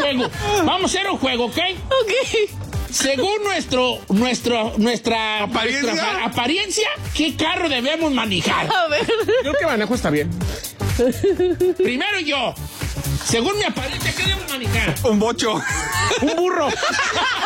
juego. Vamos a hacer un juego, ¿ok? Ok. Según nuestra apariencia, ¿qué carro debemos manejar? A ver. Creo que manejo está bien. Primero yo. Según mi apariencia, ¿qué debemos manejar? Un bocho. Un burro.